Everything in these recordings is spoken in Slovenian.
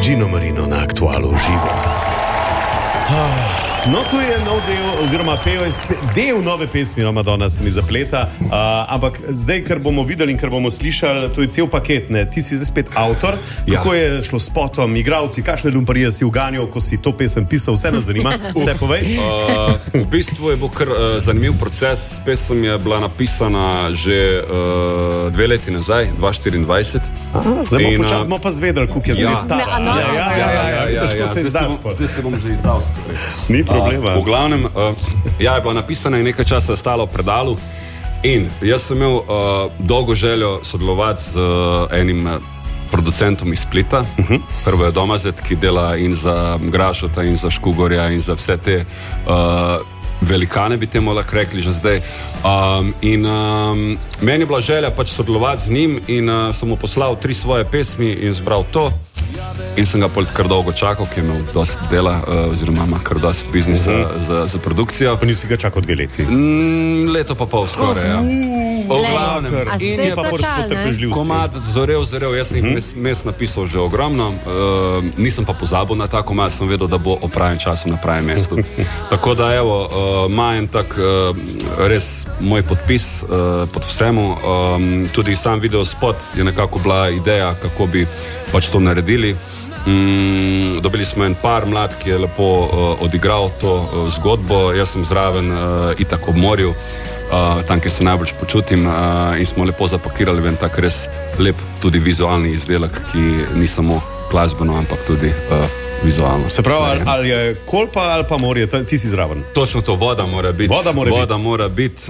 Gino Marino na Aktualu živo. No, tu je nov del, oziroma del nove pesmi, no, Madonna se mi zapleta, ampak zdaj, kar bomo videli in kar bomo slišali, to je cel paket, ne? Ti si zdaj spet avtor, kako je šlo s potom, igravci, kakšne lumparije si uganjal, ko si to pesem pisal, vse nas zanima, vse povej. V bistvu je bil kar zanimiv proces, pesem je bila napisana že 2 leti nazaj, 2024. Zdaj bomo pa zvedeli, koliko je zdaj stara. Zdaj se bom že izdal. Ni problema. V glavnem, je bila napisana in nekaj časa stala v predalu in jaz sem imel dolgo željo sodelovati z enim producentom iz Splita. Prvo je Domazet, ki dela in za Grašota in za Škugorja in za vse te velikane, bi temu lahko rekli že zdaj. Meni je bila želja pač sodelovati z njim in sem mu poslal 3 svoje pesmi in zbral to. In sem ga kar dolgo čakal, ki je imel dosti dela, oziroma ima kar dosti biznisa za produkcijo. Pa nisi ga čakal 2 leti? Leto pa pol skoraj, ja. In je pa potrpežljiv si. Komad zorel, jaz sem jih mes napisal že ogromno, nisem pa pozabil na ta komad, sem vedel, da bo o pravem času na pravem mestu. Tako da evo, ima en tak res moj podpis pod vsemu, tudi sam video spot je nekako bila ideja, kako bi pač to naredili. Dobili smo en par mlad, ki je lepo odigral to zgodbo, jaz sem zraven itak ob morju, tam, kjer se najbolj počutim, in smo lepo zapakirali v en tak res lep tudi vizualni izdelek, ki ni samo glasbeno, ampak tudi vizualno. Se pravi, ali je kolpa ali pa morje, ti si zraven? Točno to, voda mora biti. Voda mora biti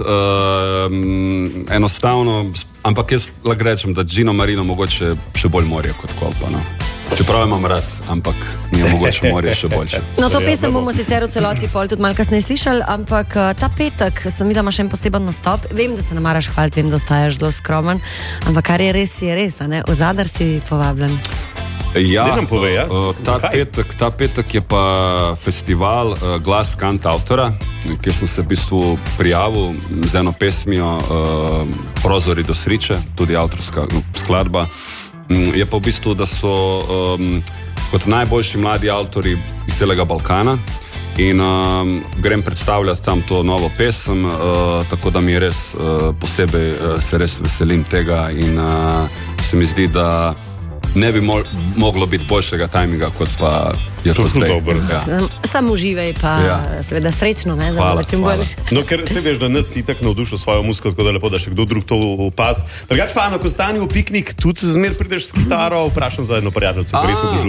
enostavno, ampak jaz lahko rečem, da Gino Marino mogoče še bolj morje kot kolpa, no. Čeprav imam rad, ampak mi je mogoče morje še boljše. No, to pesem bomo sicer v celoti pol tudi malo kasneje slišali, ampak ta petek sem videla, imaš en poseben nastop. Vem, da se ne maraš hvaliti, vem, da ostajaš zelo skromen, ampak kar je res, a ne? V Zadar si povabljen. Ja, nam povej, ja? Ta petek je pa festival Glas kantavtora, kjer sem se v bistvu prijavil z eno pesmijo Prozori do sriče, tudi avtorska skladba. Je pa v bistvu, da so kot najboljši mladi avtori iz celega Balkana in grem predstavljati tam to novo pesem, tako da mi je res posebej, se res veselim tega in se mi zdi, da ne bi moglo biti boljšega tajminga, kot pa je to zdaj. Ja. Samo uživaj, pa seveda srečno, ne, da bo čim boljše. No, ker se veš, da nas itak navdušil svojo muziko, tako da lepo, da še kdo drug to opaz. Drugač pa, Ana, ko stani v piknik, tudi zmer prideš s kitaro, vprašam za eno prijateljico, ki res obožuje.